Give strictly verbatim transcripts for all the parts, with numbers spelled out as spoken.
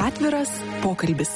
Atviras pokalbis.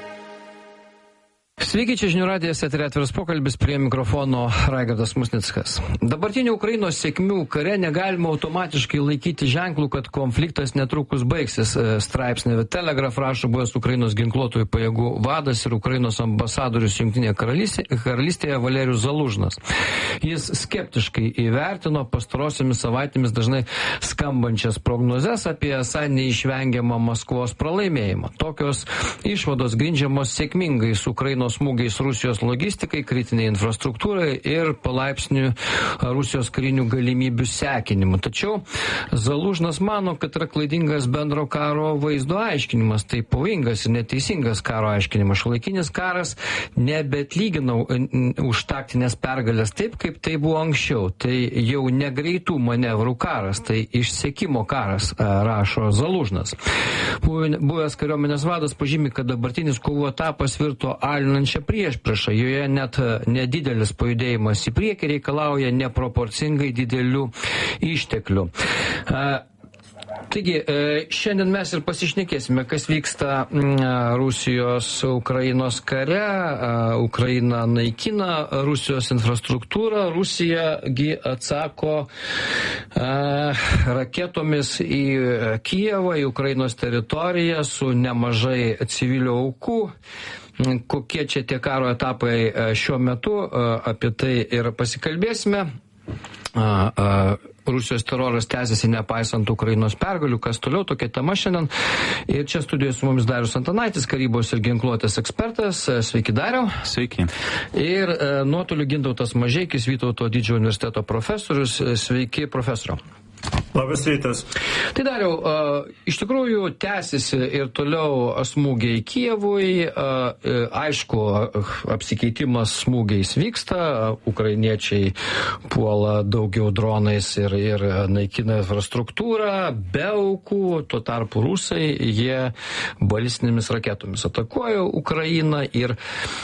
Sveiki, čia žinių radijas, eteryje Atviras pokalbis, prie mikrofono Raigardas Musnickas. Dabartinių Ukrainos sėkmių kare negalima automatiškai laikyti ženklų, kad konfliktas netrukus baigsis. Straipsnį The Telegraph rašo buvęs Ukrainos ginkluotojų pajėgų vadas ir Ukrainos ambasadorius Jungtinėje karalystėje, karalystėje Valerijus Zalužnas. Jis skeptiškai įvertino pastarosiomis savaitėmis dažnai skambančias prognozes apie esą neišvengiamą Maskvos pralaimėjimą. Tokios išvados grindžiamos sėkmingais Ukrainos smūgiais Rusijos logistikai, kritiniai infrastruktūrai ir palaipsniui Rusijos karinių galimybių sekinimu. Tačiau Zalužnas mano, kad yra klaidingas bendro karo vaizdo aiškinimas, tai pavojingas ir neteisingas karo aiškinimas. Šiuolaikinis karas nebeatlygina už taktinės pergalės taip, kaip tai buvo anksčiau. Tai jau negreitų manevrų karas, tai išsekimo karas, rašo Zalužnas. Buvęs kariuomenės vadas pažymi, kad dabartinis kovų etapas virto alinančią priešpriešą. Joje net nedidelis pajudėjimas į priekį reikalauja neproporcingai didelių išteklių. Taigi, šiandien mes ir pasišnekėsime, kas vyksta Rusijos Ukrainos kare. Ukraina naikina Rusijos infrastruktūrą, Rusijagi atsako raketomis į Kijevą, į Ukrainos teritoriją su nemažai civilių aukų. Kokie čia tie karo etapai šiuo metu, apie tai ir pasikalbėsime. Rusijos teroras tęsiasi nepaisant Ukrainos pergalių, kas toliau, tokia tema šiandien. Ir čia studijoje su mumis Darius Antanaitis, karybos ir ginkluotės ekspertas. Sveiki, Dariau. Sveiki. Ir e, nuotoliu Gintautas Mažeikis, Vytauto didžiojo universiteto profesorius. Sveiki, profesoriau. Labas rytas. Tai Dariau, uh, iš tikrųjų tęsiasi ir toliau smūgiai Kijevui. Uh, aišku, apsikeitimas smūgiais vyksta. Ukrainiečiai puola daugiau dronais ir, ir naikina infrastruktūrą, be aukų. Tuo tarpu rusai, jie balistinėmis raketomis atakuoja Ukrainą. Ir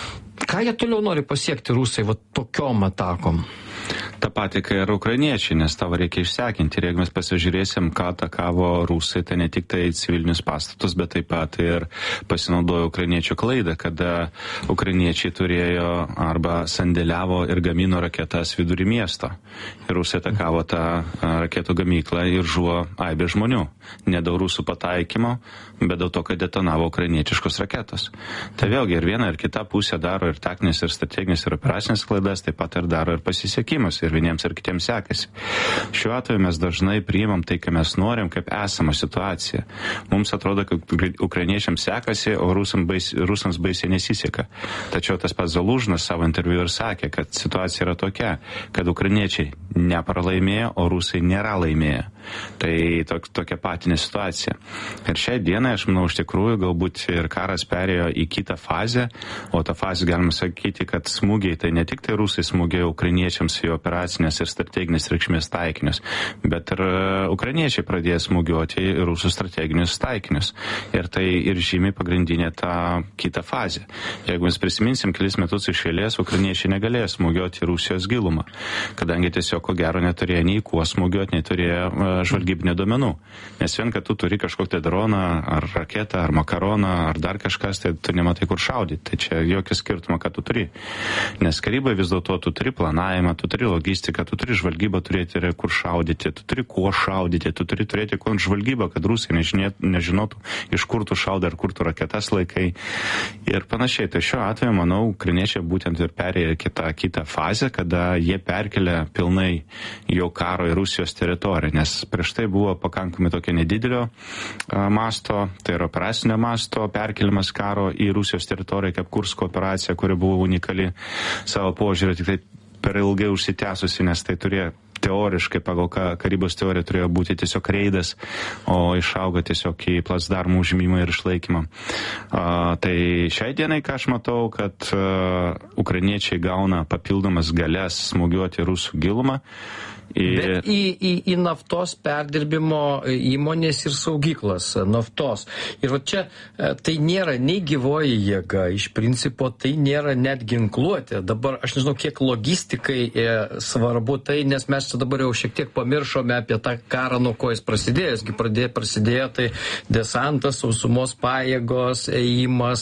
ką jie toliau nori pasiekti rusai va tokiom atakom? Ta pati, kai ir ukrainiečiai, nes tavo reikia išsekinti. Ir jeigu mes pasižiūrėsim, ką atakavo rusai, tai ne tik tai civilinius pastatus, bet taip pat ir pasinaudojo ukrainiečių klaidą, kada ukrainiečiai turėjo arba sandėliavo ir gamino raketas vidury miesto. Ir rusai atakavo tą raketų gamyklą ir žuvo aibė žmonių. Ne dėl rusų pataikymo, bet dėl to, kad detonavo ukrainietiškos raketos. Tai vėlgi ir viena ir kita pusė daro ir taktinės, ir strateginės, ir operacinės klaidas, taip pat ir daro ir pasisekimas. Ir vieniems ir kitiems sekasi. Šiuo atveju mes dažnai priimam tai, ką mes norim, kaip esamą situaciją. Mums atrodo, kad ukrainiečiams sekasi, o rusams, bais, rusams baisiai nesiseka. Tačiau tas pats Zalužnas savo interviu ir sakė, kad situacija yra tokia, kad ukrainiečiai nepralaimėjo, o rusai nėra laimėję. Tai tok, tokia patinė situacija. Ir šiai dienai, aš manau, iš tikrųjų, galbūt ir karas perėjo į kitą fazę, o tą fazę galima sakyti, kad smūgiai, tai ne tik tai rusai smūgėjo ukrainiečiams į operacinės ir strateginės reikšmės taikinius, bet ir ukrainiečiai pradėjo smūgiuoti į rusų strateginius taikinius. Ir tai ir žymiai pagrindinė ta kita fazė. Jeigu mes prisiminsim, kelis metus iš eilės, ukrainiečiai negalėjo smūgiuoti į Rusijos gilumą, kadangi tiesiog ko gero neturėjo nei kuo smūgiuoti, nei turėjo žvalgybinio duomenų. Nes vien, kad tu turi kažkokį droną, ar raketą, ar makaroną, ar dar kažkas, tai tu nematai kur šaudyti. Tai čia jokio skirtumo, ką tu turi. Nes karybai vis dėlto tu turi planavimą, tu turi logistiką, tu turi žvalgybą turėti ir kur šaudyti, tu turi kuo šaudyti, tu turi turėti konžvalgybą, kad rusai nežinotų, iš kur tu šaudai, ar kur tu raketas laikai ir panašiai. Tai šiuo atveju, manau, ukrainiečiai būtent ir perėjo kitą, kitą fazę, kada jie perkelia pilnai jau karo į Rusijos teritoriją, nes prieš tai buvo pakankamai tokio nedidelio masto, tai yra operacinio masto perkelimas karo į Rusijos teritoriją, kaip Kursko operacija, kuri buvo unikali savo požiūrį, tik tai per ilgai užsitęsusi, nes tai turėjo teoriškai, pagal karybos teoriją turėjo būti tiesiog reidas, o išaugo tiesiog į placdarmų užimimą ir išlaikymą. A, tai šiai dienai, ką aš matau, kad a, ukrainiečiai gauna papildomas galės smūgiuoti rusų gilumą. Ir... Bet į, į, į naftos perdirbimo įmonės ir saugyklas naftos. Ir va čia tai nėra nei gyvoji jėga, iš principo tai nėra net ginkluotė. Dabar aš nežinau, kiek logistikai svarbu tai, nes mes dabar jau šiek tiek pamiršome apie tą karą, nuo ko jis prasidėjo. Jisgi pradėjo, prasidėjo tai desantas, sausumos pajėgos, ėjimas,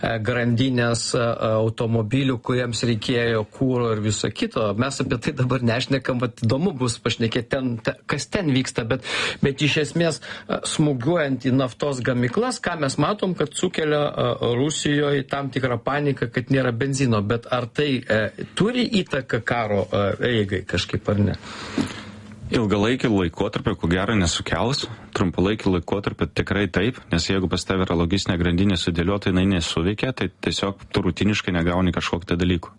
grandinės automobilių, kuriems reikėjo kūro ir viso kito. Mes apie tai dabar nešnekam, bet įdomu bus pašnekėti, ten, kas ten vyksta, bet, bet iš esmės smūgiuojant į naftos gamyklas, ką mes matom, kad sukelia Rusijoje tam tikrą paniką, kad nėra benzino, bet ar tai e, turi įtaką karo e, eigai kažkaip ar ne? Ilgalaikį laikotarpį, ko gero, nesukels, trumpalaikį laikotarpį tikrai taip, nes jeigu pas tavę yra logistinė grandinė sudėliota, jinai nesuveikia, tai tiesiog tu rutiniškai negauni kažkokį tai dalykų.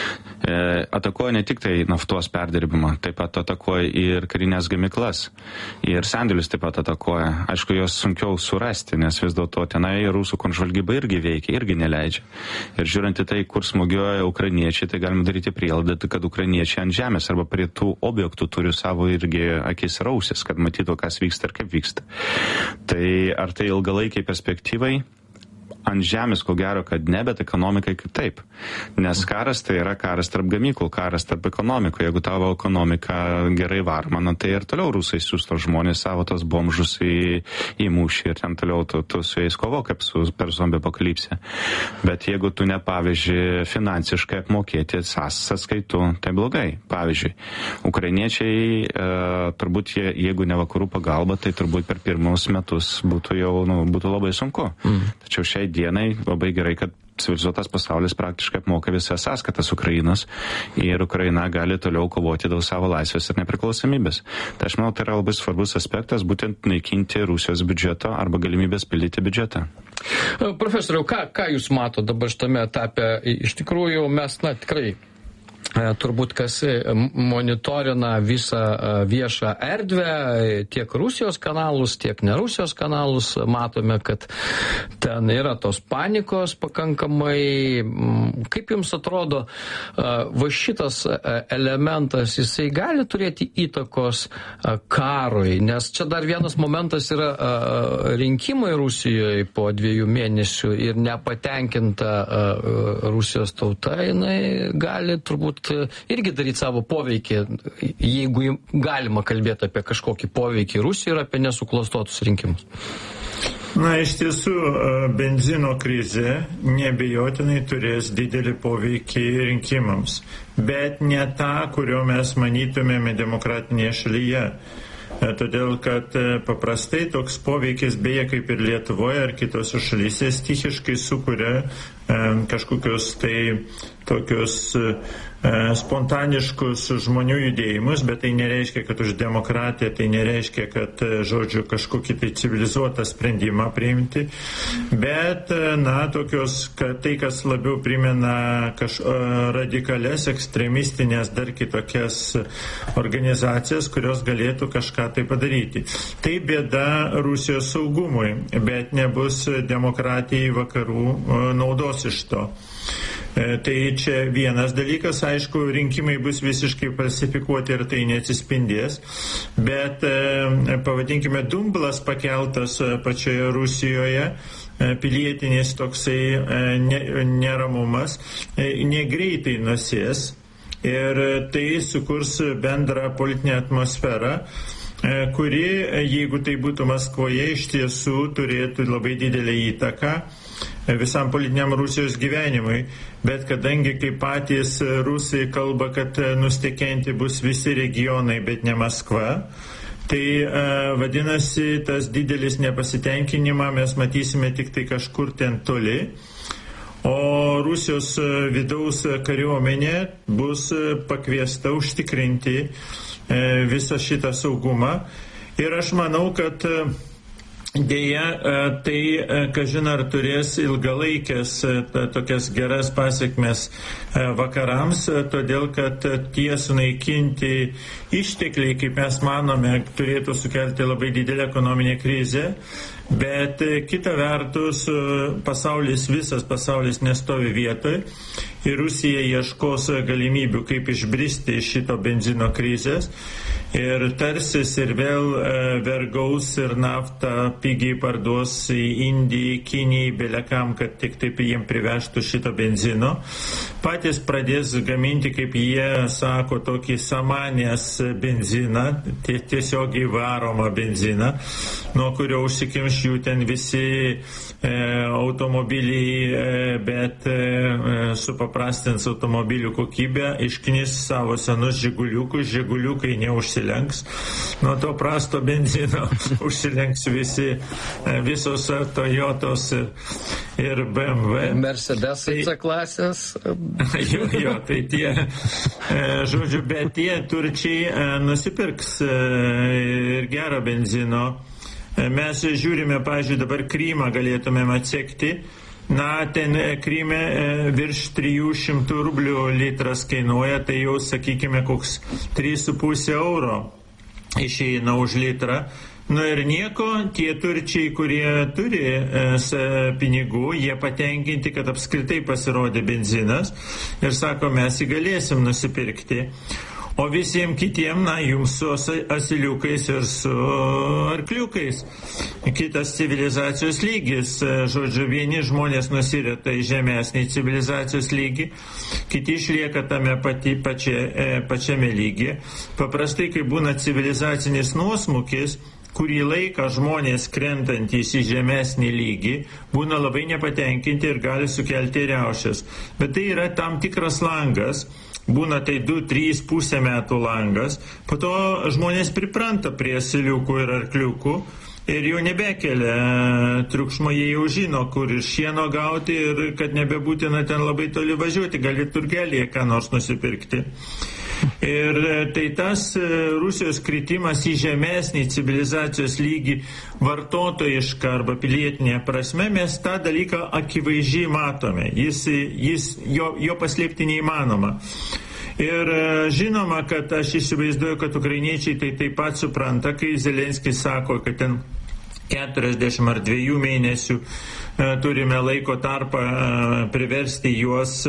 E, atakuoja ne tik tai naftos perdirbimą, taip pat atakuoja ir karinės gamyklas, ir sandėlius taip pat atakuoja. Aišku, jos sunkiau surasti, nes vis dėlto tenai rusų konžvalgyba irgi veikia, irgi neleidžia. Ir žiūrint į tai, kur smūgiuoja ukrainiečiai, tai galime daryti prielaidą, kad ukrainiečiai ant žemės arba prie tų objektų turi savo irgi akis ir ausis, kad matytų, kas vyksta ir kaip vyksta. Tai ar tai ilgalaikiai perspektyvai? Ant žemės, ko gero, kad ne, bet ekonomikai kaip taip. Nes karas tai yra karas tarp gamyklų, karas tarp ekonomikų. Jeigu tavo ekonomika gerai varma, na, tai ir toliau rusai siūsto žmonės savo tos bomžus į, į mūšį ir ten toliau tu, tu su jais kovo kaip su, per zombie apokalipsę. Bet jeigu tu ne, pavyzdžiui, finansiškai apmokėti sąskaitų, tai blogai. Pavyzdžiui, ukrainiečiai e, turbūt, jie, jeigu ne vakarų pagalba, tai turbūt per pirmus metus būtų jau, nu, būtų labai sunku. Mm. Tačiau šiai dienai labai gerai, kad civilizuotas pasaulis praktiškai apmoka visas sąskaitas Ukrainos ir Ukraina gali toliau kovoti dėl savo laisvės ir nepriklausomybės. Tai aš manau, tai yra labai svarbus aspektas, būtent naikinti Rusijos biudžeto arba galimybės pildyti biudžetą. Profesoriau, ką, ką jūs mato dabar šitame etape? Iš tikrųjų, mes, na, tikrai turbūt kas monitorina visą viešą erdvę, tiek Rusijos kanalus, tiek ne Rusijos kanalus, matome, kad ten yra tos panikos pakankamai. Kaip jums atrodo, va šitas elementas, jisai gali turėti įtakos karui? Nes čia dar vienas momentas yra rinkimai Rusijoje po dviejų mėnesių ir nepatenkinta Rusijos tauta, jinai gali turbūt irgi daryti savo poveikį, jeigu galima kalbėti apie kažkokį poveikį Rusijai ir apie nesuklastotus rinkimus. Na, iš tiesų, benzino krizė neabejotinai turės didelį poveikį rinkimams, bet ne tą, kurio mes manytumėme demokratinėje šalyje. Todėl, kad paprastai toks poveikis, beje, kaip ir Lietuvoje ar kitose šalyse, stichiškai sukuria kažkokios tai tokius spontaniškus žmonių judėjimus, bet tai nereiškia, kad už demokratiją, tai nereiškia, kad, žodžiu, kažkokį tai civilizuotą sprendimą priimti, bet, na, tokios, kad tai, kas labiau primena kaž, radikales, ekstremistinės, dar kitokias organizacijas, kurios galėtų kažką tai padaryti. Tai bėda Rusijos saugumui, bet nebus demokratijai vakarų naudos iš to. Tai čia vienas dalykas, aišku, rinkimai bus visiškai falsifikuoti ir tai neatsispindės, bet pavadinkime dumblas pakeltas pačioje Rusijoje, pilietinis toksai neramumas, negreitai nusės ir tai sukurs bendrą politinę atmosferą, kuri, jeigu tai būtų Maskvoje, iš tiesų turėtų labai didelę įtaką visam politiniam Rusijos gyvenimui, bet kadangi kaip patys rusai kalba, kad nustekenti bus visi regionai, bet ne Maskva, tai vadinasi, tas didelis nepasitenkinimą mes matysime tik tai kažkur ten toli, o Rusijos vidaus kariuomenė bus pakviesta užtikrinti visą šitą saugumą. Ir aš manau, kad dėja, tai, kažin ar turės ilgalaikės tokias geras pasiekmes vakarams, todėl kad tie sunaikinti ištekliai, kaip mes manome, turėtų sukelti labai didelę ekonominę krizę, bet kita vertus pasaulis, visas pasaulis nestovi vietoj ir Rusija ieškos galimybių, kaip išbristi iš šito benzino krizės ir tarsis ir vėl vergaus ir naftą pigiai parduos į Indiją, Kinijai, belekam, kad tik taip jiem privežtų šito benzino. Patys pradės gaminti, kaip jie sako, tokį samanės benziną, tiesiog įvaromą benziną, nuo kurio užsikimš jų ten visi e, automobiliai, e, bet e, supaprastins automobilių kokybę, išknis savo senus žiguliukus, žiguliukai neužsilenks, nuo to prasto benzino užsilenks visi, e, visos Toyotos ir, ir B M W. Mercedesai C klasės. jo, jo, tai tie, e, žodžiu, bet tie turčiai e, nusipirks e, ir gerą benzino. E, mes žiūrime, pavyzdžiui, dabar Krymą galėtumėm atsekti. Na, ten Kryme e, virš trijų šimtų rublių litras kainuoja, tai jau, sakykime, koks trys su pusė euro išeina už litrą. Nu ir nieko, tie turčiai, kurie turi e, pinigų, jie patenkinti, kad apskritai pasirodė benzinas ir sako, mes jį galėsim nusipirkti. O visiems kitiem, na, jums su asiliukais ir su arkliukais. Kitas civilizacijos lygis, žodžiu, vieni žmonės nusireta į žemesnį civilizacijos lygį, kiti išlieka tame pati, pačia, e, pačiame lygyje. Paprastai, kai būna civilizacinis nuosmukis, kurį laiką žmonės krentantys į žemesnį lygį būna labai nepatenkinti ir gali sukelti riaušes. Bet tai yra tam tikras langas, būna tai du trys pusę metų langas, po to žmonės pripranta prie asiliukų ir arkliukų ir jau nebekelia triukšmo, jie jau žino, kur ir šieno gauti ir kad nebebūtina ten labai toli važiuoti, gali turgelėje ką nors nusipirkti. Ir tai tas Rusijos kritimas į žemesnį civilizacijos lygį vartotojišką arba pilietinę prasme, mes tą dalyką akivaizdžiai matome. Jis, jis, jo, jo paslėpti neįmanoma. Ir žinoma, kad aš įsivaizduoju, kad ukrainiečiai tai taip pat supranta, kai Zelenskis sako, kad ten keturiasdešimt ar dviejų mėnesių turime laiko tarpą priversti juos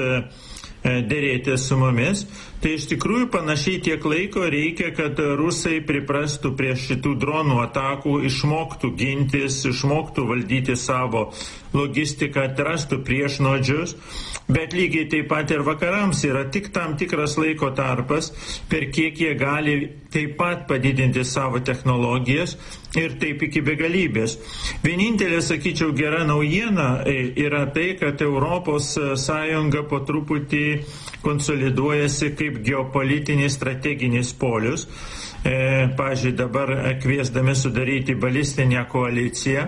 dėrėti su mumis, tai iš tikrųjų panašiai tiek laiko reikia, kad rusai priprastų prie šitų dronų atakų, išmoktų gintis, išmoktų valdyti savo logistiką, atrastų priešnuodžius, bet lygiai taip pat ir vakarams yra tik tam tikras laiko tarpas, per kiek jie gali taip pat padidinti savo technologijas ir taip iki begalybės. Vienintelė, sakyčiau, gera naujiena yra tai, kad Europos Sąjunga po truputį konsoliduojasi kaip geopolitinis strateginis polius. E, pavyzdžiui, dabar kviesdami sudaryti balistinę koaliciją.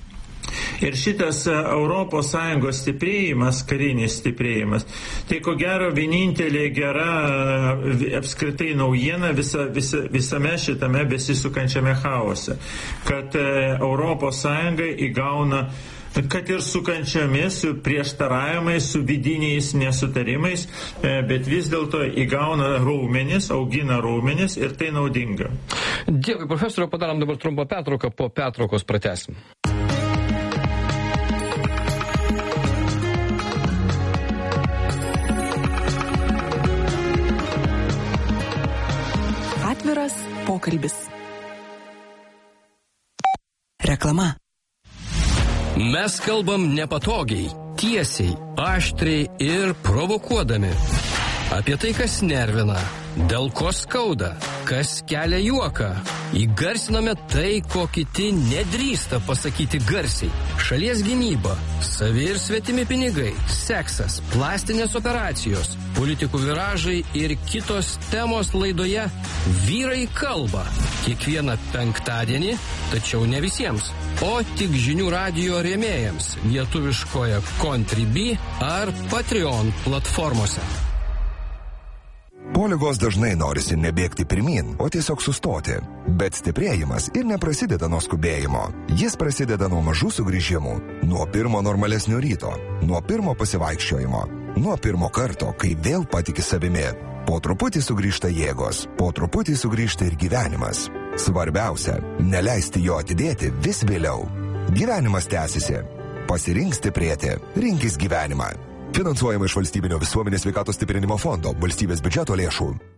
Ir šitas Europos Sąjungos stiprėjimas, karinis stiprėjimas, tai ko gero vienintelė gera apskritai naujiena visa, visa, visame šitame besisukančiame chaose, kad Europos Sąjunga įgauna, kad ir su kančiomis, su prieštaravimais, su vidiniais nesutarimais, bet vis dėlto įgauna raumenis, augina raumenis ir tai naudinga. Dėkui, profesoriau, padarom dabar trumpą pertrauką, po pertraukos pratęsim. Atviras pokalbis. Reklama. Mes kalbam nepatogiai, tiesiai, aštriai ir provokuodami. Apie tai, kas nervina, dėl ko skauda, kas kelia juoką. Įgarsiname tai, ko kiti nedrįsta pasakyti garsiai. Šalies gynyba, savi ir svetimi pinigai, seksas, plastinės operacijos, politikų viražai ir kitos temos laidoje Vyrai kalba. Kiekvieną penktadienį, tačiau ne visiems, o tik žinių radijo rėmėjams lietuviškoje Contribui ar Patreon platformose. Po ligos dažnai norisi nebėgti pirmin, o tiesiog sustoti. Bet stiprėjimas ir neprasideda nuo skubėjimo. Jis prasideda nuo mažų sugrįžimų, nuo pirmo normalesnio ryto, nuo pirmo pasivaikščiojimo, nuo pirmo karto, kai vėl patiki savimi. Po truputį sugrįžta jėgos, po truputį sugrįžta ir gyvenimas. Svarbiausia, neleisti jo atidėti vis vėliau. Gyvenimas tęsiasi. Pasirink stiprėti, rinkis gyvenimą. Finansuojama iš Valstybinio visuomenės sveikatos stiprinimo fondo, valstybės biudžeto lėšų.